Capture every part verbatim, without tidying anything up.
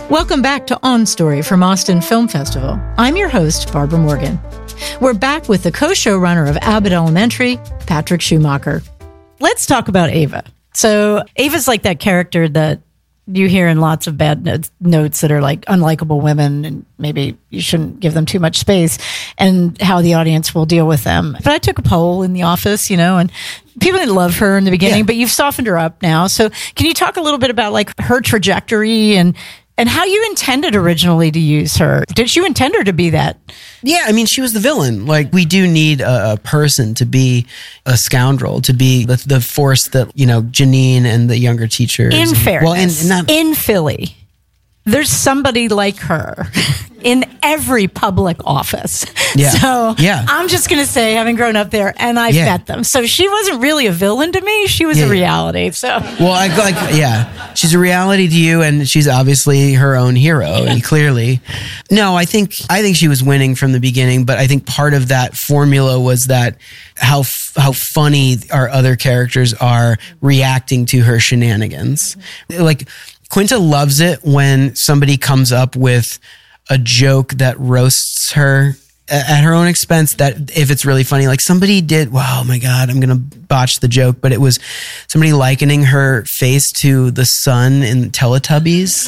Welcome back to On Story from Austin Film Festival. I'm your host, Barbara Morgan. We're back with the co-showrunner of Abbott Elementary, Patrick Schumacher. Let's talk about Ava. So Ava's like that character that you hear in lots of bad notes, notes that are like unlikable women, and maybe you shouldn't give them too much space, and how the audience will deal with them. But I took a poll in the office, you know, and people didn't love her in the beginning, yeah. but you've softened her up now. So can you talk a little bit about like her trajectory and And how you intended originally to use her? Did you intend her to be that? Yeah, I mean, she was the villain. Like, we do need a, a person to be a scoundrel, to be the, the force that, you know, Janine and the younger teachers. In and, fairness, well, and, and not, in Philly, there's somebody like her in every public office. Yeah. So yeah. I'm just going to say, having grown up there, and I've yeah. met them. So she wasn't really a villain to me. She was yeah. a reality. So well, I like, yeah, she's a reality to you, and she's obviously her own hero. Yeah. And clearly, no, I think I think she was winning from the beginning. But I think part of that formula was that how how funny our other characters are reacting to her shenanigans. Like, Quinta loves it when somebody comes up with a joke that roasts her at her own expense, that if it's really funny, like somebody did, wow, oh my God, I'm going to botch the joke, but it was somebody likening her face to the sun in Teletubbies.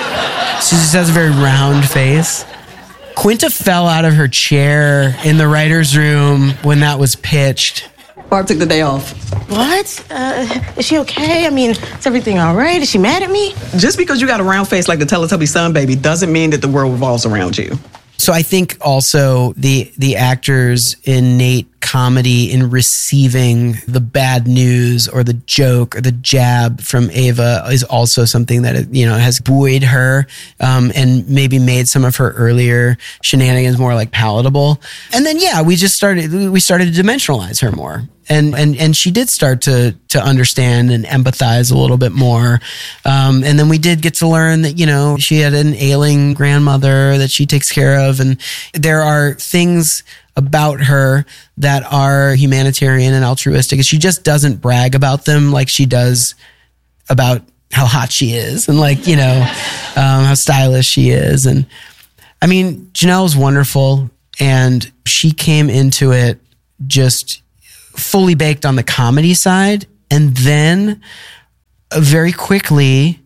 She just has a very round face. Quinta fell out of her chair in the writer's room when that was pitched. Barb took the day off. What? Uh, is she okay? I mean, is everything all right? Is she mad at me? Just because you got a round face like the Teletubby sun baby doesn't mean that the world revolves around you. So I think also the the actor's innate comedy in receiving the bad news or the joke or the jab from Ava is also something that, you know, has buoyed her um, and maybe made some of her earlier shenanigans more like palatable. And then, yeah, we just started, we started to dimensionalize her more. And, and, and she did start to, to understand and empathize a little bit more. Um, and then we did get to learn that, you know, she had an ailing grandmother that she takes care of. And there are things about her that are humanitarian and altruistic. She just doesn't brag about them like she does about how hot she is and, like, you know, um, how stylish she is. And I mean, Janelle's wonderful, and she came into it just fully baked on the comedy side. And then uh, very quickly,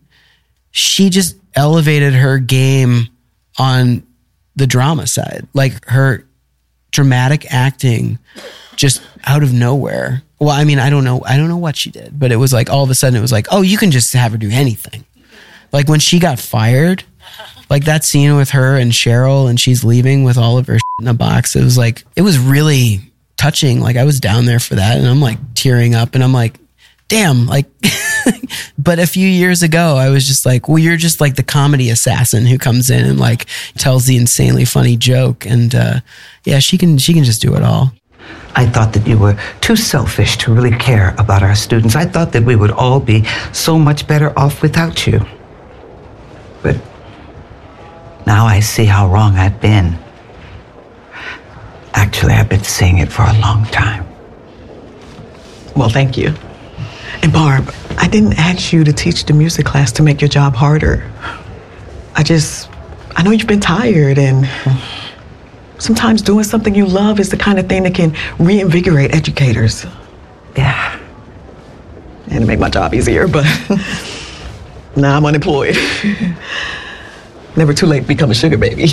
she just elevated her game on the drama side. Like, her dramatic acting just out of nowhere. Well, I mean, I don't know. I don't know what she did, but it was like, all of a sudden it was like, oh, you can just have her do anything. Like when she got fired, like that scene with her and Cheryl, and she's leaving with all of her shit in a box. It was like, it was really touching. Like, I was down there for that, and I'm like tearing up, and I'm like, damn, like, but a few years ago, I was just like, well, you're just like the comedy assassin who comes in and like tells the insanely funny joke. And uh, yeah, she can, she can just do it all. I thought that you were too selfish to really care about our students. I thought that we would all be so much better off without you. But now I see how wrong I've been. Actually, I've been seeing it for a long time. Well, thank you. And Barb, I didn't ask you to teach the music class to make your job harder. I just, I know you've been tired, and sometimes doing something you love is the kind of thing that can reinvigorate educators. Yeah. And make my job easier, but now I'm unemployed. Never too late to become a sugar baby.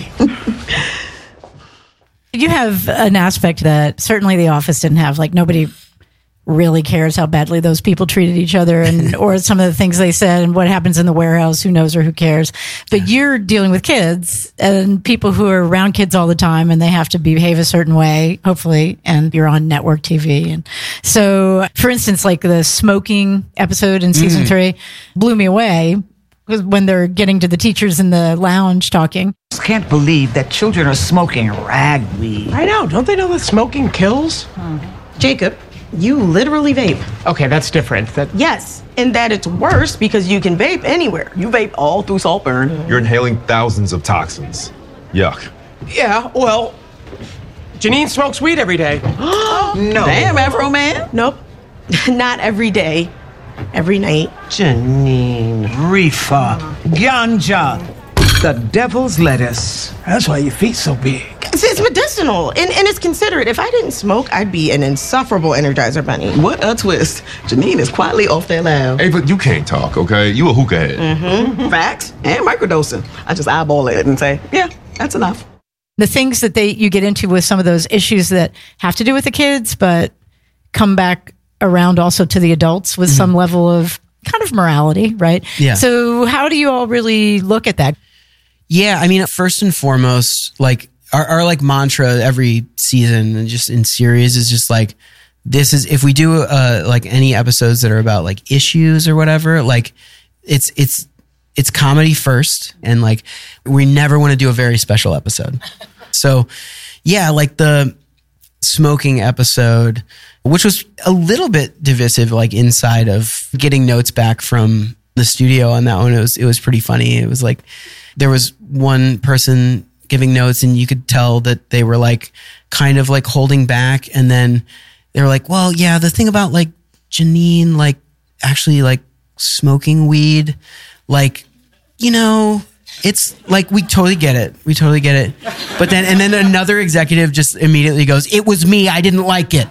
You have an aspect that certainly The Office didn't have. Like, nobody really cares how badly those people treated each other, and or some of the things they said and what happens in the warehouse, who knows or who cares. But you're dealing with kids and people who are around kids all the time, and they have to behave a certain way, hopefully, and you're on network T V. And so, for instance, like the smoking episode in season mm. three blew me away, because when they're getting to the teachers in the lounge talking. I just can't believe that children are smoking ragweed. I know. Don't they know that smoking kills? Hmm. Jacob, you literally vape. Okay, that's different. That Yes, and that it's worse because you can vape anywhere. You vape all through Saltburn. You're inhaling thousands of toxins. Yuck. Yeah, well, Janine smokes weed every day. No. Damn, Afro Man. Nope. Not every day. Every night. Janine, reefer, ganja. The devil's lettuce. That's why your feet so big. It's, it's medicinal and, and it's considerate. If I didn't smoke, I'd be an insufferable Energizer bunny. What a twist. Janine is quietly off that loud. Ava, you can't talk, okay? You a hookah head. Mm-hmm. Facts and microdosing. I just eyeball it and say, yeah, that's enough. The things that they you get into with some of those issues that have to do with the kids, but come back around also to the adults with mm-hmm. some level of kind of morality, right? Yeah. So how do you all really look at that? Yeah, I mean, first and foremost, like our, our like mantra every season and just in series is just like, this is, if we do uh like any episodes that are about like issues or whatever, like it's, it's, it's comedy first. And like, we never want to do a very special episode. So yeah, like the smoking episode, which was a little bit divisive, like inside of getting notes back from the studio on that one. It was, it was pretty funny. It was like, there was one person giving notes and you could tell that they were like kind of like holding back. And then they were like, well, yeah, the thing about like Janine, like actually like smoking weed, like, you know, it's like, we totally get it. We totally get it. But then, and then another executive just immediately goes, it was me. I didn't like it.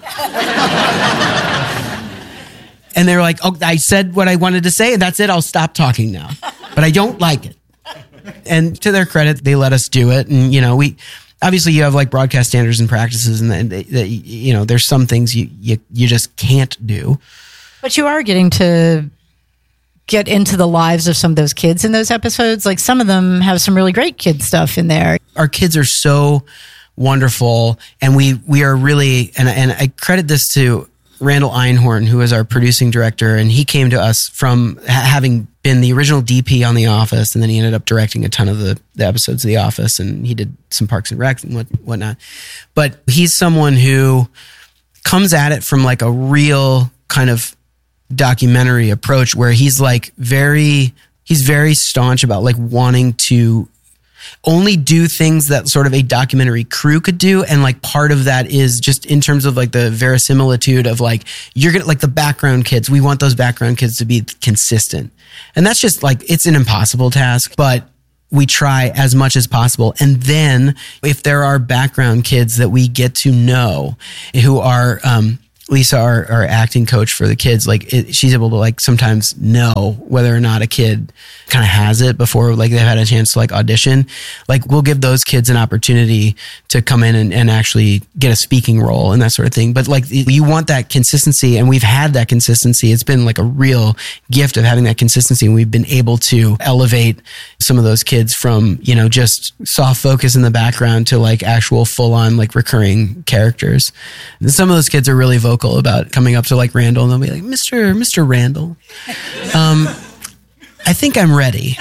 And they're like, oh, I said what I wanted to say and that's it. I'll stop talking now, but I don't like it. And to their credit, they let us do it. And, you know, we, obviously you have like broadcast standards and practices and that, that you know, there's some things you, you, you just can't do. But you are getting to get into the lives of some of those kids in those episodes. Like some of them have some really great kid stuff in there. Our kids are so wonderful. And we, we are really, and, and I credit this to Randall Einhorn, who is our producing director. And he came to us from ha- having been the original D P on The Office. And then he ended up directing a ton of the, the episodes of The Office. And he did some Parks and Rec and what, whatnot. But he's someone who comes at it from like a real kind of documentary approach where he's like very, he's very staunch about like wanting to only do things that sort of a documentary crew could do. And like part of that is just in terms of like the verisimilitude of like, you're gonna like the background kids. We want those background kids to be consistent. And that's just like, it's an impossible task, but we try as much as possible. And then if there are background kids that we get to know who are, um, Lisa, our, our acting coach for the kids, like it, she's able to like sometimes know whether or not a kid kind of has it before like they've had a chance to like audition. Like we'll give those kids an opportunity to come in and, and actually get a speaking role and that sort of thing. But like you want that consistency, and we've had that consistency. It's been like a real gift of having that consistency. And we've been able to elevate some of those kids from, you know, just soft focus in the background to like actual full on like recurring characters. And some of those kids are really vocal about coming up to like Randall and they'll be like, Mister Mister Randall, um, I think I'm ready.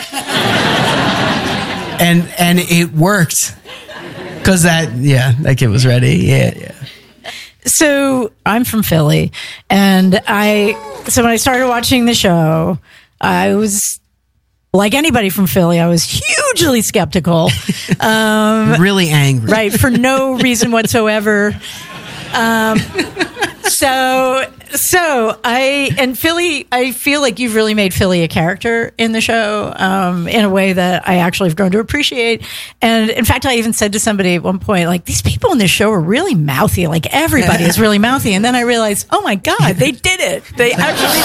and and it worked. Cause that, yeah, that kid was ready. Yeah, yeah. So I'm from Philly, and I, so when I started watching the show, I was like anybody from Philly, I was hugely skeptical. Um, really angry. Right, for no reason whatsoever. Um, so, so I, and Philly, I feel like you've really made Philly a character in the show, um, in a way that I actually have grown to appreciate. And in fact, I even said to somebody at one point, like, these people in this show are really mouthy. Like everybody is really mouthy. And then I realized, oh my God, they did it. They actually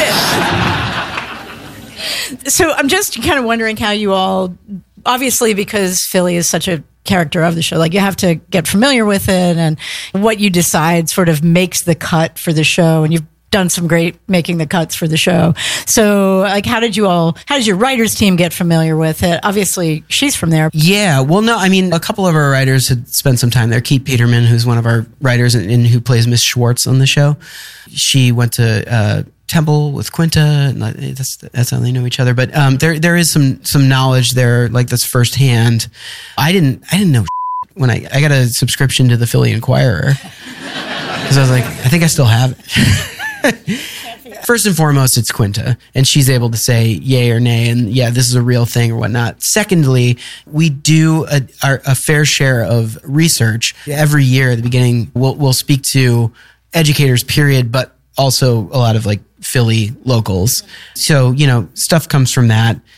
did it. So I'm just kind of wondering how you all, obviously because Philly is such a character of the show, like you have to get familiar with it, and what you decide sort of makes the cut for the show, and you've done some great making the cuts for the show. So like how did you all, how did your writers team get familiar with it? Obviously she's from there. Yeah, well no, I mean a couple of our writers had spent some time there. Keith Peterman, who's one of our writers and, and who plays Miss Schwartz on the show, she went to uh Temple with Quinta, and that's that's how they know each other. But um, there there is some some knowledge there, like that's firsthand. I didn't I didn't know when I I got a subscription to the Philly Inquirer because I was like, I think I still have it. First and foremost, it's Quinta, and she's able to say yay or nay, and yeah, this is a real thing or whatnot. Secondly, we do a, our, a fair share of research every year. At the beginning, we'll we'll speak to educators, period, but also a lot of like Philly locals. So, you know, stuff comes from that.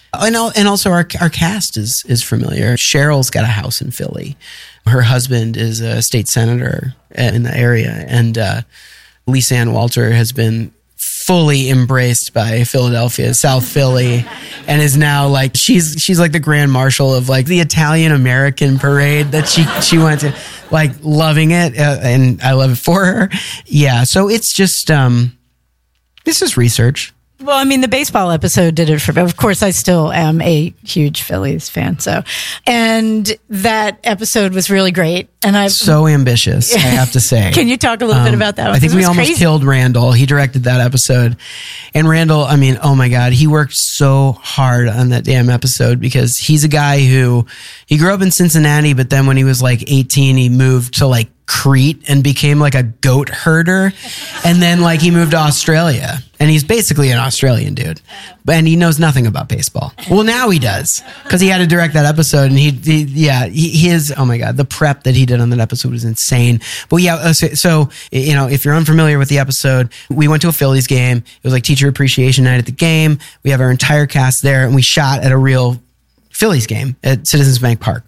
And, and also our our cast is is familiar. Cheryl's got a house in Philly. Her husband is a state senator in the area. And uh, Lisa Ann Walter has been fully embraced by Philadelphia, South Philly, and is now like, she's she's like the grand marshal of like the Italian American parade that she, she went to, like loving it. Uh, and I love it for her. Yeah. So it's just, um, this is research. Well, I mean, the baseball episode did it for me. Of course, I still am a huge Phillies fan. So, and that episode was really great. And I so ambitious, I have to say. Can you talk a little um, bit about that one? I think we almost crazy. killed Randall. He directed that episode. And Randall, I mean, oh my God, he worked so hard on that damn episode because he's a guy who, he grew up in Cincinnati, but then when he was like eighteen, he moved to like Crete and became like a goat herder. And then like he moved to Australia and he's basically an Australian dude, and he knows nothing about baseball. Well, now he does because he had to direct that episode. And he, he yeah, he, his, oh my God, the prep that he did on that episode was insane. But yeah, so, so, you know, if you're unfamiliar with the episode, we went to a Phillies game. It was like teacher appreciation night at the game. We have our entire cast there and we shot at a real Phillies game at Citizens Bank Park.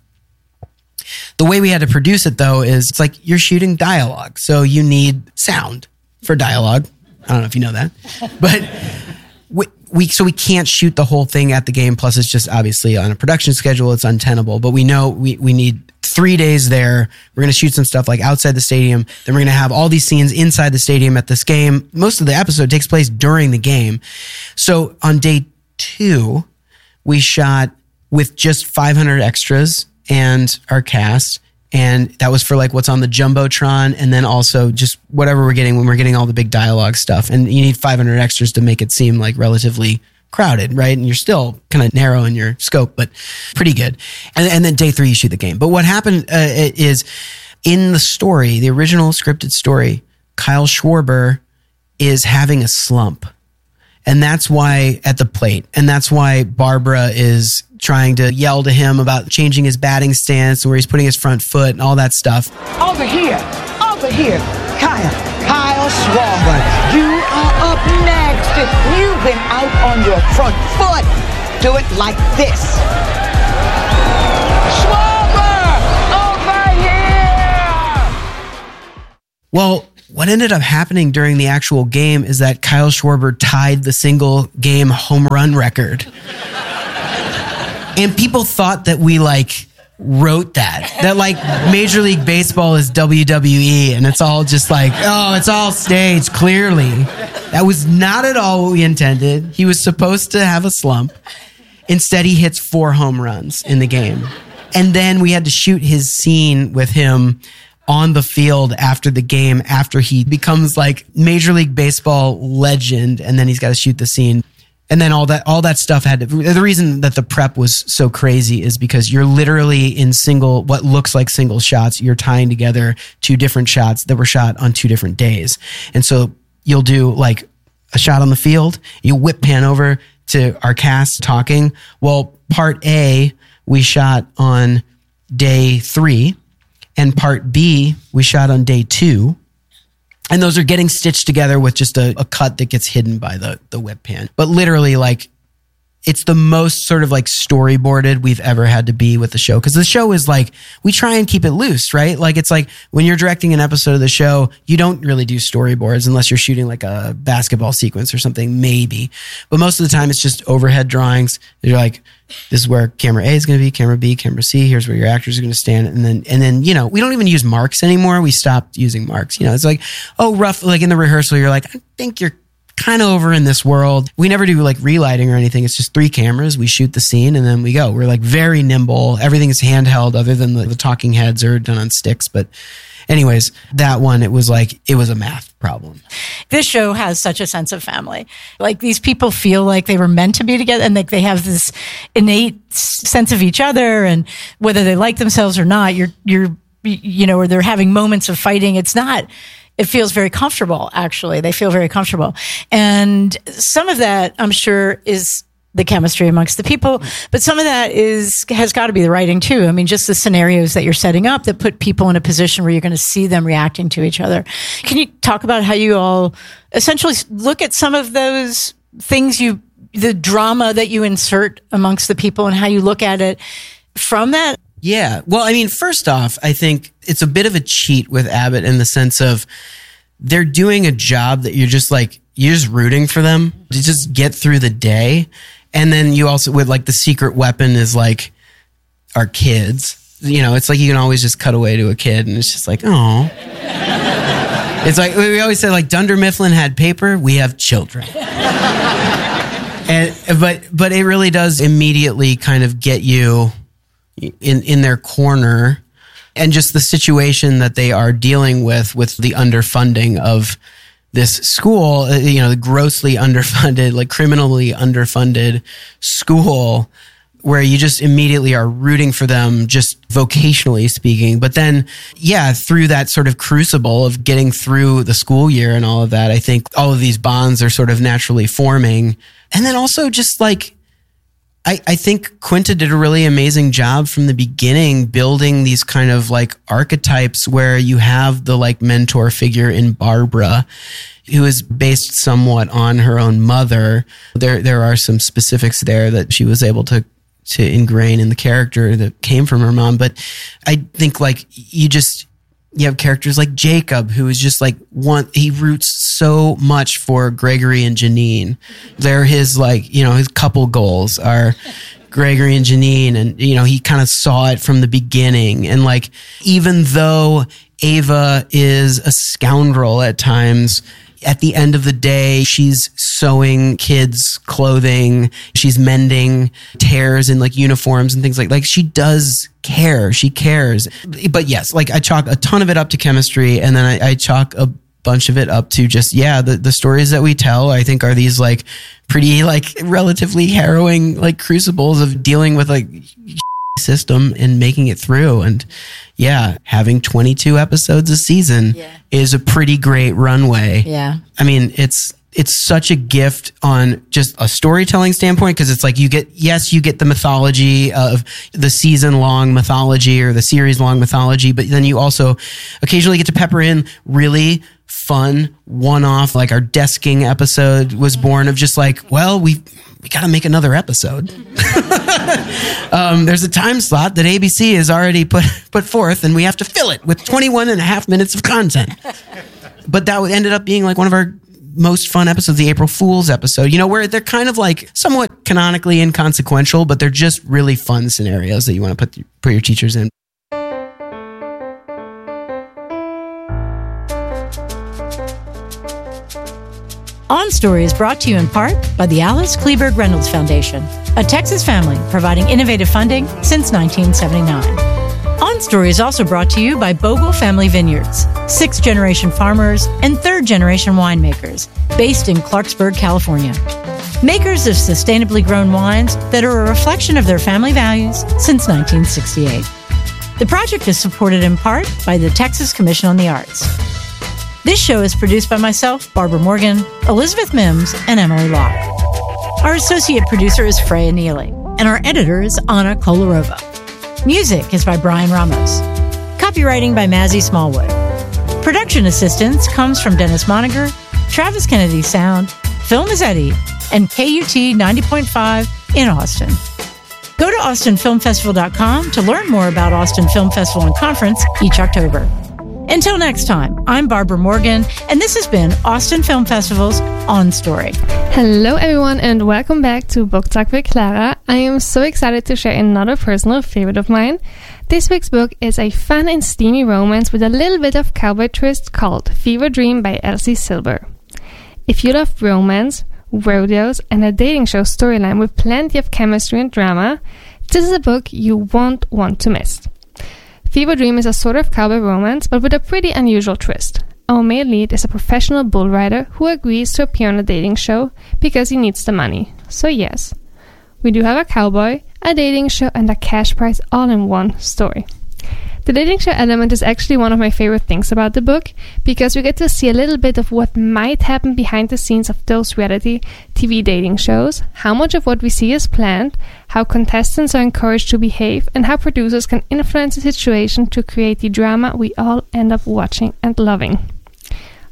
The way we had to produce it, though, is it's like you're shooting dialogue. So you need sound for dialogue. I don't know if you know that. But we, we so we can't shoot the whole thing at the game. Plus, it's just obviously on a production schedule, it's untenable. But we know we, we need three days there. We're going to shoot some stuff like outside the stadium. Then we're going to have all these scenes inside the stadium at this game. Most of the episode takes place during the game. So on day two, we shot with just five hundred extras and our cast, and that was for like what's on the Jumbotron, and then also just whatever we're getting when we're getting all the big dialogue stuff. And you need five hundred extras to make it seem like relatively crowded, right? And you're still kind of narrow in your scope, but pretty good. And, and then day three, you shoot the game. But what happened uh, is in the story, the original scripted story, Kyle Schwarber is having a slump. And that's why at the plate. And that's why Barbara is trying to yell to him about changing his batting stance and where he's putting his front foot and all that stuff. Over here, over here, Kyle, Kyle Schwarber, you are up next. You've been out on your front foot. Do it like this. Schwarber, over here. Well, what ended up happening during the actual game is that Kyle Schwarber tied the single game home run record. And people thought that we like wrote that, that like Major League Baseball is W W E and it's all just like, oh, it's all staged, clearly. That was not at all what we intended. He was supposed to have a slump. Instead, he hits four home runs in the game. And then we had to shoot his scene with him on the field after the game, after he becomes like Major League Baseball legend, and then he's got to shoot the scene. And then all that all that stuff had to, the reason that the prep was so crazy is because you're literally in single, what looks like single shots, you're tying together two different shots that were shot on two different days. And so you'll do like a shot on the field, you whip pan over to our cast talking. Well, part A, we shot on day three. And part B, we shot on day two. And those are getting stitched together with just a, a cut that gets hidden by the, the whip pan. But literally, like, it's the most sort of like storyboarded we've ever had to be with the show. Because the show is like, we try and keep it loose, right? Like, it's like when you're directing an episode of the show, you don't really do storyboards unless you're shooting like a basketball sequence or something, maybe. But most of the time, it's just overhead drawings. You're like, this is where camera A is going to be, camera B, camera C. Here's where your actors are going to stand. And then, and then, you know, we don't even use marks anymore. We stopped using marks. You know, it's like, oh, rough, like in the rehearsal, you're like, I think you're kind of over in this world. We never do like relighting or anything. It's just three cameras. We shoot the scene and then we go. We're like very nimble. Everything is handheld other than the, the talking heads are done on sticks. But anyways, that one, it was like, it was a math problem. This show has such a sense of family. Like these people feel like they were meant to be together and like they have this innate sense of each other, and whether they like themselves or not, you're, you're, you know, or they're having moments of fighting. It's not, it feels very comfortable, actually. They feel very comfortable. And some of that, I'm sure, is the chemistry amongst the people, but some of that is has got to be the writing too. I mean, just the scenarios that you're setting up that put people in a position where you're going to see them reacting to each other. Can you talk about how you all essentially look at some of those things you the drama that you insert amongst the people and how you look at it from that? Yeah. Well, I mean, first off, I think it's a bit of a cheat with Abbott in the sense of they're doing a job that you're just like, you're just rooting for them to just get through the day. And then you also, with like the secret weapon is like our kids. You know, it's like you can always just cut away to a kid and it's just like, oh. It's like, we always say like Dunder Mifflin had paper, we have children. and But but it really does immediately kind of get you in, in their corner. And just the situation that they are dealing with, with the underfunding of this school, you know, the grossly underfunded, like criminally underfunded school, where you just immediately are rooting for them, just vocationally speaking. But then, yeah, through that sort of crucible of getting through the school year and all of that, I think all of these bonds are sort of naturally forming. And then also just like, I, I think Quinta did a really amazing job from the beginning, building these kind of like archetypes where you have the like mentor figure in Barbara, who is based somewhat on her own mother. There, there are some specifics there that she was able to to ingrain in the character that came from her mom. But I think like you just, you have characters like Jacob, who is just like one, he roots so much for Gregory and Janine. They're his like, you know, his couple goals are Gregory and Janine. And, you know, he kind of saw it from the beginning. And like, even though Ava is a scoundrel at times, at the end of the day, she's sewing kids' clothing. She's mending tears in like uniforms and things like like she does care. She cares. But yes, like I chalk a ton of it up to chemistry, and then I, I chalk a bunch of it up to just, yeah, the, the stories that we tell, I think, are these like pretty like relatively harrowing like crucibles of dealing with like system and making it through. And yeah, having twenty-two episodes a season yeah. is a pretty great runway. Yeah. I mean, it's it's such a gift on just a storytelling standpoint, because it's like you get, yes, you get the mythology of the season long mythology or the series long mythology, but then you also occasionally get to pepper in really fun one-off, like our desking episode was born of just like, well, we we got to make another episode. um, there's a time slot that A B C has already put put forth, and we have to fill it with twenty-one and a half minutes of content. But that ended up being like one of our most fun episodes, the April Fool's episode, you know, where they're kind of like somewhat canonically inconsequential, but they're just really fun scenarios that you want to put put your teachers in. On Story is brought to you in part by the Alice Kleberg Reynolds Foundation, a Texas family providing innovative funding since nineteen seventy-nine. On Story is also brought to you by Bogle Family Vineyards, sixth-generation farmers and third-generation winemakers based in Clarksburg, California. Makers of sustainably grown wines that are a reflection of their family values since nineteen sixty-eight. The project is supported in part by the Texas Commission on the Arts. This show is produced by myself, Barbara Morgan, Elizabeth Mims, and Emily Locke. Our associate producer is Freya Neely, and our editor is Anna Kolarova. Music is by Brian Ramos. Copywriting by Mazzy Smallwood. Production assistance comes from Dennis Moniger, Travis Kennedy Sound, Film is Eddie, and K U T ninety point five in Austin. Go to austin film festival dot com to learn more about Austin Film Festival and Conference each October. Until next time, I'm Barbara Morgan, and this has been Austin Film Festival's On Story. Hello, everyone, and welcome back to Book Talk with Clara. I am so excited to share another personal favorite of mine. This week's book is a fun and steamy romance with a little bit of cowboy twist called Fever Dream by Elsie Silver. If you love romance, rodeos, and a dating show storyline with plenty of chemistry and drama, this is a book you won't want to miss. Fever Dream is a sort of cowboy romance, but with a pretty unusual twist. Our male lead is a professional bull rider who agrees to appear on a dating show because he needs the money. So yes, we do have a cowboy, a dating show, and a cash prize all in one story. The dating show element is actually one of my favorite things about the book, because we get to see a little bit of what might happen behind the scenes of those reality T V dating shows, how much of what we see is planned, how contestants are encouraged to behave, and how producers can influence the situation to create the drama we all end up watching and loving.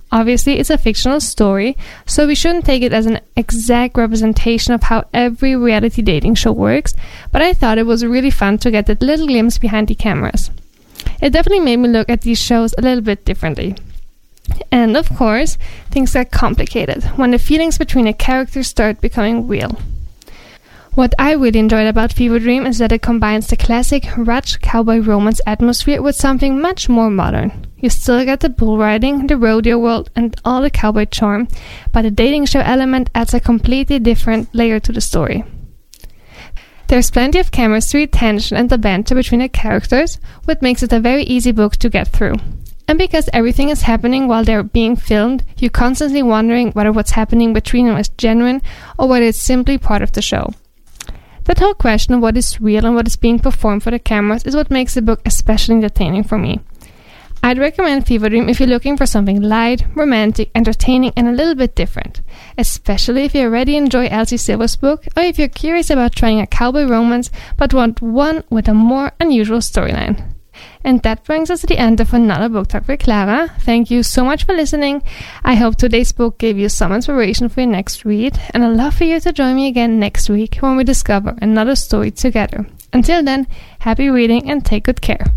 Obviously, it's a fictional story, so we shouldn't take it as an exact representation of how every reality dating show works, but I thought it was really fun to get that little glimpse behind the cameras. It definitely made me look at these shows a little bit differently. And of course, things get complicated when the feelings between the characters start becoming real. What I really enjoyed about Fever Dream is that it combines the classic Rutsch cowboy romance atmosphere with something much more modern. You still get the bull riding, the rodeo world, and all the cowboy charm, but the dating show element adds a completely different layer to the story. There's plenty of chemistry, tension, and the banter between the characters, which makes it a very easy book to get through. And because everything is happening while they're being filmed, you're constantly wondering whether what's happening between them is genuine or whether it's simply part of the show. That whole question of what is real and what is being performed for the cameras is what makes the book especially entertaining for me. I'd recommend Fever Dream if you're looking for something light, romantic, entertaining, and a little bit different, especially if you already enjoy Elsie Silver's book or if you're curious about trying a cowboy romance but want one with a more unusual storyline. And that brings us to the end of another Book Talk with Clara. Thank you so much for listening. I hope today's book gave you some inspiration for your next read, and I'd love for you to join me again next week when we discover another story together. Until then, happy reading and take good care.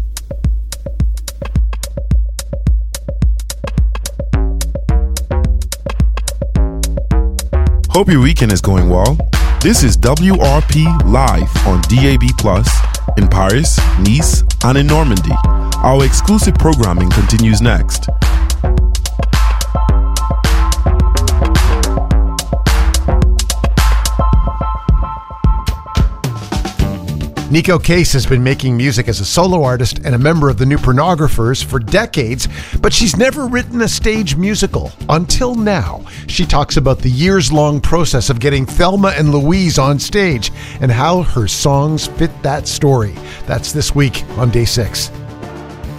Hope your weekend is going well. This is W R P Live on D A B plus, in Paris, Nice, and in Normandy. Our exclusive programming continues next. Neko Case has been making music as a solo artist and a member of the New Pornographers for decades, but she's never written a stage musical. Until now, she talks about the years-long process of getting Thelma and Louise on stage and how her songs fit that story. That's this week on Day six.